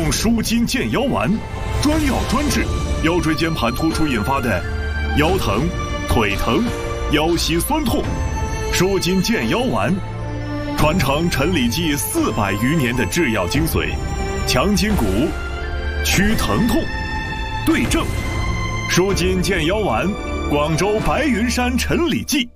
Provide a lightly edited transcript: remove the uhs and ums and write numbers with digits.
用舒筋健腰丸，专药专治腰椎间盘突出引发的腰疼、腿疼、腰膝酸痛。舒筋健腰丸，传承陈李济400余年的制药精髓，强筋骨，祛疼痛，对症。舒筋健腰丸，广州白云山陈李济。